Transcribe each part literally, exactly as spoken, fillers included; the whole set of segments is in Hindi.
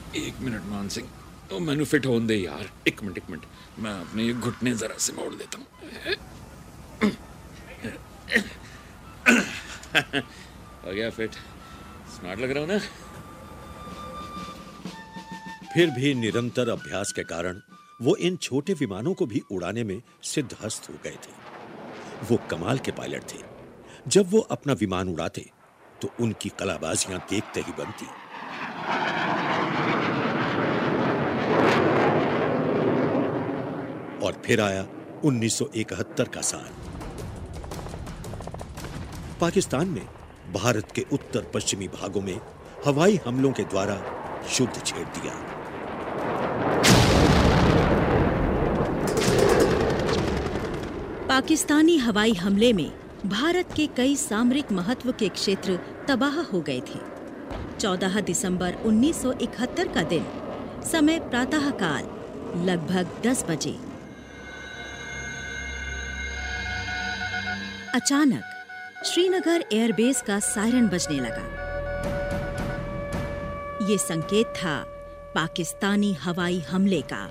एक मिनट मान सिंह, तो मैंने फिट होने दे यार। एक मिनट एक मिनट मैं अपने ये घुटने जरा से मोड़ देता हूँ। हो गया फिट। स्मार्ट लग रहा हूँ ना? फिर भी निरंतर अभ्यास के कारण वो इन छोटे विमानों को भी उड़ाने में सिद्धहस्त हो गए थे। वो कमाल के पायलट थे। जब वो अपना विमान उड़ाते तो उनकी कलाबाजियां देखते ही बनती। और फिर आया उन्नीस सौ इकहत्तर का साल। पाकिस्तान ने भारत के उत्तर पश्चिमी भागों में हवाई हमलों के द्वारा युद्ध छेड़ दिया। पाकिस्तानी हवाई हमले में भारत के कई सामरिक महत्व के क्षेत्र तबाह हो गए थे। चौदह दिसंबर उन्नीस सौ इकहत्तर का दिन, समय प्रातःकाल लगभग दस बजे। अचानक श्रीनगर एयरबेस का सायरन बजने लगा। ये संकेत था पाकिस्तानी हवाई हमले का।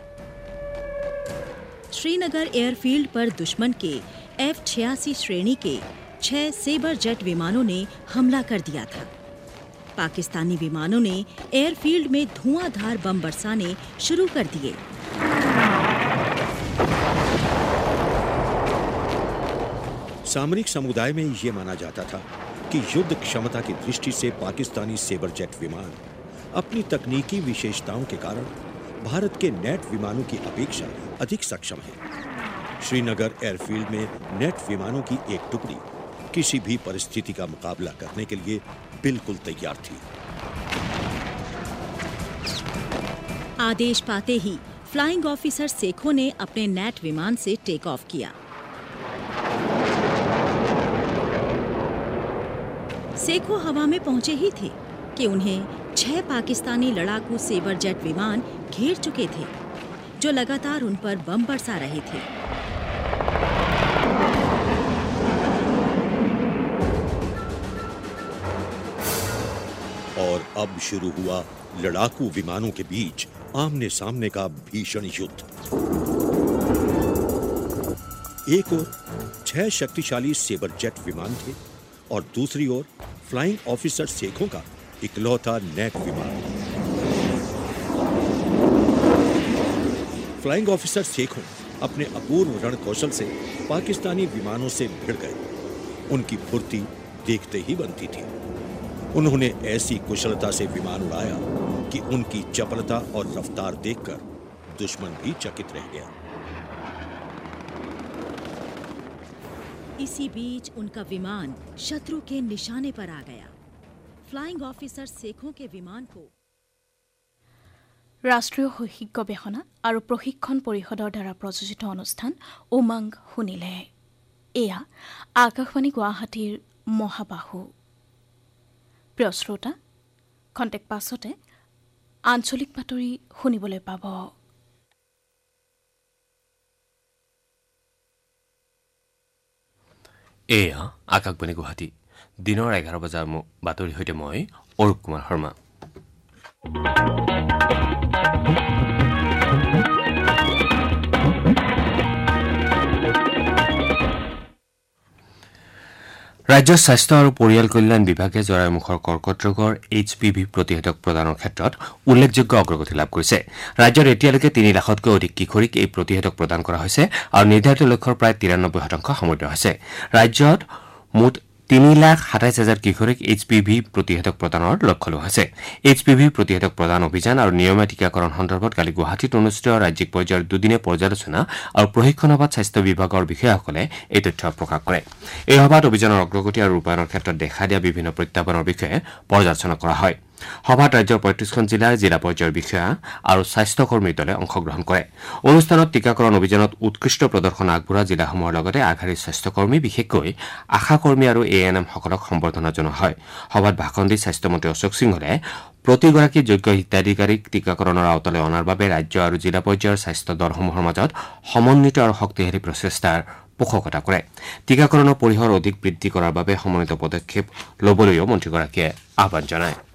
श्रीनगर एयरफील्ड पर दुश्मन के एफ छियासी श्रेणी के छह सेबर जेट विमानों ने हमला कर दिया था। पाकिस्तानी विमानों ने एयरफील्ड में धुआंधार बम बरसाने शुरू कर दिए। सामरिक समुदाय में यह माना जाता था कि युद्ध क्षमता की दृष्टि से पाकिस्तानी सेबर जेट विमान अपनी तकनीकी विशेषताओं के कारण भारत के नेट विमानों की अपेक्षा अधिक सक्षम है। श्रीनगर एयरफील्ड में नेट विमानों की एक टुकड़ी किसी भी परिस्थिति का मुकाबला करने के लिए बिल्कुल तैयार थी। आदेश पाते ही फ्लाइंग ऑफिसर सेखों ने अपने नेट विमान से टेक ऑफ किया। सेखो हवा में पहुंचे ही थे कि उन्हें छह पाकिस्तानी लड़ाकू सेबर जेट विमान घेर चुके थे, जो लगातार उन पर बम बरसा रहे थे। और अब शुरू हुआ लड़ाकू विमानों के बीच आमने सामने का भीषण युद्ध। एक ओर छह शक्तिशाली सेबर जेट विमान थे और दूसरी ओर फ्लाइंग ऑफिसर सेखों का इकलौता नेट विमान। फ्लाइंग ऑफिसर सेखों अपने अपूर्व रण कौशल से पाकिस्तानी विमानों से भिड़ गए। उनकी फुर्ती देखते ही बनती थी। उन्होंने ऐसी कुशलता से विमान उड़ाया कि उनकी चपलता और रफ्तार देखकर दुश्मन भी चकित रह गया। इसी बीच उनका विमान शत्रु के निशाने पर आ गया। फ्लाइंग ऑफिसर सेखों के विमान को राष्ट्रीय শৈক্ষিক গৱেষণা আৰু প্ৰশিক্ষণ পৰিষদৰ দ্বাৰা প্ৰযোজিত অনুষ্ঠান উমংগ শুনিলে। এয়া আকাশবাণী গুৱাহাটীৰ মহাবাহু। প্ৰিয় শ্ৰোতা, খন্তেক পাছতে আঞ্চলিক বাতৰি শুনিবলৈ পাব। এয়া আকাশবাণী গুৱাহাটী। দিনৰ এঘাৰ বজাৰ বাতৰি সৈতে মই অৰূপ কুমাৰ শৰ্মা। ৰাজ্যৰ স্বাস্থ্য আৰু পৰিয়াল কল্যাণ বিভাগে জৰায়ুমুখৰ কৰ্কট ৰোগৰ এইচ পি ভি প্ৰতিষেধক প্ৰদানৰ ক্ষেত্ৰত উল্লেখযোগ্য অগ্ৰগতি লাভ কৰিছে। ৰাজ্যত এতিয়ালৈকে তিনি লাখতকৈ অধিক কিশোৰীক এই প্ৰতিষেধক প্ৰদান কৰা হৈছে আৰু নিৰ্ধাৰিত লক্ষ্যৰ প্ৰায় তিৰানব্বৈ শতাংশ সামৰি লোৱা হৈছে। ৰাজ্যত মুঠ তিনি লাখ সাতাইছ হাজাৰ কিশোৰীক এইচ পি ভি প্ৰতিষেধক প্ৰদানৰ লক্ষ্য লোৱা হৈছে। এইচ পি ভি প্ৰতিষেধক প্ৰদান অভিযান আৰু নিয়মীয়া টীকাকৰণ সন্দৰ্ভত কালি গুৱাহাটীত অনুষ্ঠিত ৰাজ্যিক পৰ্যায়ৰ দুদিনীয়া পৰ্যালোচনা আৰু প্ৰশিক্ষণ সভাত স্বাস্থ্য বিভাগৰ বিষয়াসকলে এই তথ্য প্ৰকাশ কৰে। এই সভাত অভিযানৰ অগ্ৰগতি আৰু ৰূপায়ণৰ ক্ষেত্ৰত দেখা দিয়া বিভিন্ন প্ৰত্যাহ্বানৰ বিষয়ে পৰ্যালোচনা কৰা হয়। সভাত ৰাজ্যৰ পঁয়ত্ৰিশখন জিলাৰ জিলা পৰ্যায়ৰ বিষয়া আৰু স্বাস্থ্যকৰ্মীৰ দলে অংশগ্ৰহণ কৰে। অনুষ্ঠানত টীকাকৰণ অভিযানত উৎকৃষ্ট প্ৰদৰ্শন আগবঢ়োৱা জিলাসমূহৰ লগতে আগশাৰীৰ স্বাস্থ্যকৰ্মী, বিশেষকৈ আশাকৰ্মী আৰু এ এন এমসকলক সম্বৰ্ধনা জনোৱা হয়। সভাত ভাষণ দি স্বাস্থ্যমন্ত্ৰী অশোক সিংহলে প্ৰতিগৰাকী যোগ্য হিতাধিকাৰীক টীকাকৰণৰ আওতালৈ অনাৰ বাবে ৰাজ্য আৰু জিলা পৰ্যায়ৰ স্বাস্থ্য দলসমূহৰ মাজত সমন্বিত আৰু শক্তিশালী প্ৰচেষ্টাৰ পোষকতা কৰে। টীকাকৰণৰ পৰিসৰ অধিক বৃদ্ধি কৰাৰ বাবে সমন্বিত পদক্ষেপ ল'বলৈও মন্ত্ৰীগৰাকীয়ে আহ্বান জনায়।